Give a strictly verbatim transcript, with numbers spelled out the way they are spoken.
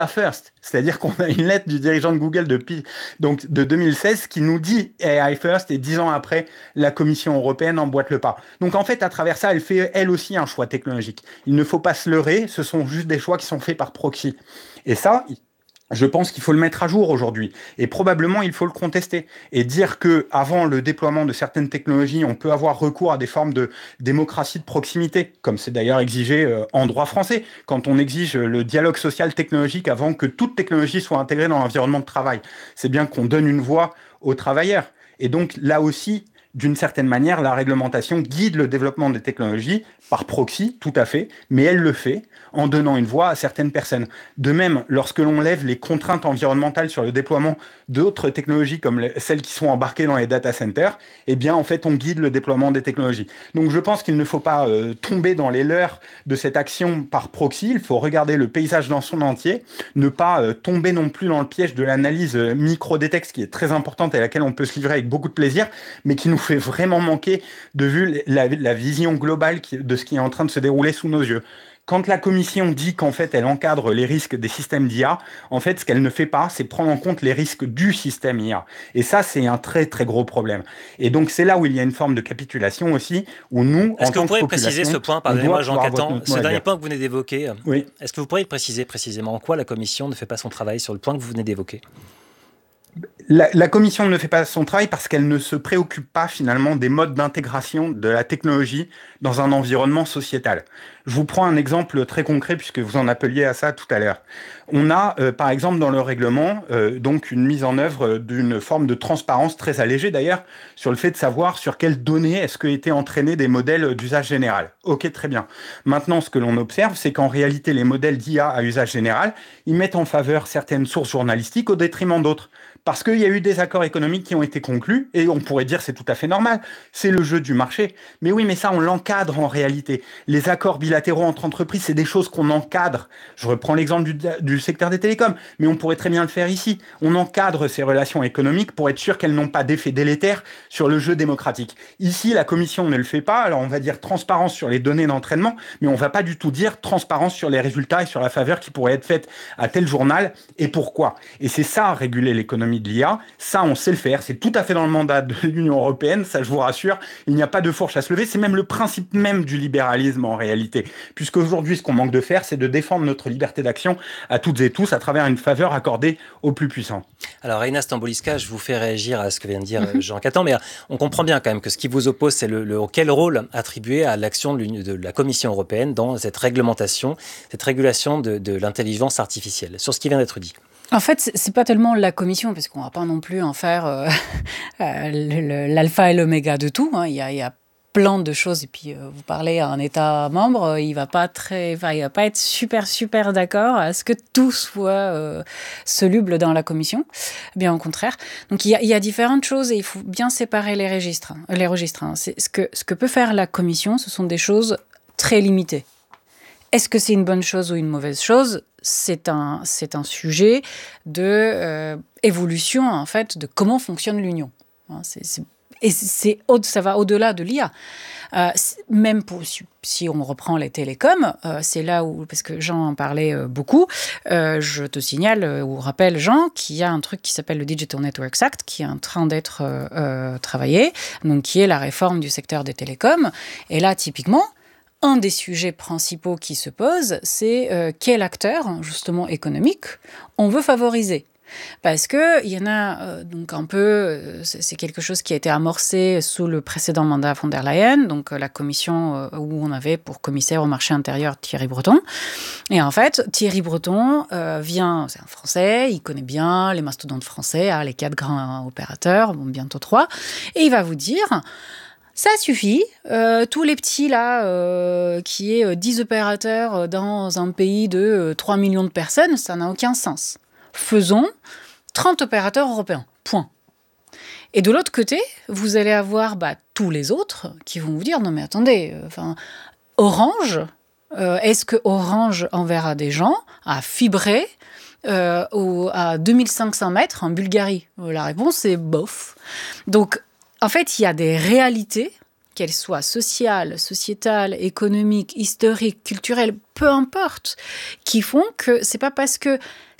First, c'est-à-dire qu'on a une lettre du dirigeant de Google depuis donc de deux mille seize qui nous dit A I First et dix ans après, la Commission européenne emboîte le pas. Donc en fait, à travers ça, elle fait elle aussi un choix technologique. Il ne faut pas se leurrer, ce sont juste des choix qui sont faits par proxy. Et ça, je pense qu'il faut le mettre à jour aujourd'hui. Et probablement, il faut le contester. Et dire que avant le déploiement de certaines technologies, on peut avoir recours à des formes de démocratie de proximité, comme c'est d'ailleurs exigé euh, en droit français, quand on exige le dialogue social technologique avant que toute technologie soit intégrée dans l'environnement de travail. C'est bien qu'on donne une voix aux travailleurs. Et donc, là aussi, d'une certaine manière, la réglementation guide le développement des technologies par proxy, tout à fait, mais elle le fait en donnant une voix à certaines personnes. De même, lorsque l'on lève les contraintes environnementales sur le déploiement d'autres technologies comme les, celles qui sont embarquées dans les data centers, eh bien, en fait, on guide le déploiement des technologies. Donc, je pense qu'il ne faut pas euh, tomber dans les leurres de cette action par proxy. Il faut regarder le paysage dans son entier, ne pas euh, tomber non plus dans le piège de l'analyse euh, micro des textes, qui est très importante et à laquelle on peut se livrer avec beaucoup de plaisir, mais qui nous fait vraiment manquer de vue la, la vision globale qui, de ce qui est en train de se dérouler sous nos yeux. Quand la Commission dit qu'en fait elle encadre les risques des systèmes d'I A, en fait ce qu'elle ne fait pas, c'est prendre en compte les risques du système I A. Et ça, c'est un très très gros problème. Et donc c'est là où il y a une forme de capitulation aussi, où nous, est-ce en que tant vous pourriez que préciser ce point, pardonnez-moi Jean Catan, ce dernier point que vous venez d'évoquer, oui. Est-ce que vous pourriez préciser précisément en quoi la Commission ne fait pas son travail sur le point que vous venez d'évoquer ? La, la Commission ne fait pas son travail parce qu'elle ne se préoccupe pas finalement des modes d'intégration de la technologie dans un environnement sociétal. Je vous prends un exemple très concret puisque vous en appeliez à ça tout à l'heure. On a euh, par exemple dans le règlement euh, donc une mise en œuvre d'une forme de transparence très allégée d'ailleurs sur le fait de savoir sur quelles données est-ce que étaient entraînés des modèles d'usage général. Ok, très bien. Maintenant, ce que l'on observe, c'est qu'en réalité, les modèles d'I A à usage général, ils mettent en faveur certaines sources journalistiques au détriment d'autres. Parce qu'il y a eu des accords économiques qui ont été conclus, et on pourrait dire c'est tout à fait normal, c'est le jeu du marché. Mais oui, mais ça, on l'encadre en réalité. Les accords bilatéraux entre entreprises, c'est des choses qu'on encadre. Je reprends l'exemple du, du secteur des télécoms, mais on pourrait très bien le faire ici. On encadre ces relations économiques pour être sûr qu'elles n'ont pas d'effet délétère sur le jeu démocratique. Ici, la Commission ne le fait pas, alors on va dire transparence sur les données d'entraînement, mais on ne va pas du tout dire transparence sur les résultats et sur la faveur qui pourrait être faite à tel journal, et pourquoi. Et c'est ça, réguler l'économie de l'I A, ça on sait le faire, c'est tout à fait dans le mandat de l'Union européenne, ça je vous rassure, il n'y a pas de fourche à se lever, c'est même le principe même du libéralisme en réalité, puisqu'aujourd'hui ce qu'on manque de faire, c'est de défendre notre liberté d'action à toutes et tous à travers une faveur accordée aux plus puissants. Alors Reina Stamboliska, je vous fais réagir à ce que vient de dire Jean Catan, mais on comprend bien quand même que ce qui vous oppose, c'est le, le quel rôle attribué à l'action de, de la Commission européenne dans cette réglementation, cette régulation de, de l'intelligence artificielle, sur ce qui vient d'être dit. En fait, c'est, c'est pas tellement la Commission, parce qu'on va pas non plus en faire euh, euh, l'alpha et l'oméga de tout. Hein. Il y a, il y a plein de choses. Et puis, euh, vous parlez à un État membre, il va pas très, enfin, il va pas être super, super d'accord à ce que tout soit euh, soluble dans la Commission. Bien au contraire. Donc, il y a, il y a différentes choses et il faut bien séparer les registres. Hein, les registres. Hein. C'est ce que, ce que peut faire la Commission, ce sont des choses très limitées. Est-ce que c'est une bonne chose ou une mauvaise chose ? C'est un, c'est un sujet de euh, évolution, en fait, de comment fonctionne l'Union. C'est, c'est, et c'est, ça va au-delà de l'I A. Euh, même pour, si, si on reprend les télécoms, euh, c'est là où, parce que Jean en parlait euh, beaucoup, euh, je te signale euh, ou rappelle, Jean, qu'il y a un truc qui s'appelle le Digital Networks Act, qui est en train d'être euh, euh, travaillé, donc qui est la réforme du secteur des télécoms. Et là, typiquement, un des sujets principaux qui se posent, c'est euh, quel acteur, justement économique, on veut favoriser. Parce qu'il y en a euh, donc un peu, euh, c'est, c'est quelque chose qui a été amorcé sous le précédent mandat von der Leyen, donc euh, la commission euh, où on avait pour commissaire au marché intérieur Thierry Breton. Et en fait, Thierry Breton euh, vient, c'est un Français, il connaît bien les mastodontes français, hein, les quatre grands opérateurs, bon, bientôt trois, et il va vous dire... Ça suffit. Euh, tous les petits, là, euh, qui est dix opérateurs dans un pays de euh, trois millions de personnes, ça n'a aucun sens. Faisons trente opérateurs européens. Point. Et de l'autre côté, vous allez avoir bah, tous les autres qui vont vous dire « Non mais attendez, euh, Orange, euh, est-ce que Orange enverra des gens à fibrer euh, au, à deux mille cinq cents mètres en Bulgarie ?» La réponse est « bof ». Donc, en fait, il y a des réalités qu'elles soient sociales, sociétales, économiques, historiques, culturelles, peu importe, qui font que c'est pas parce que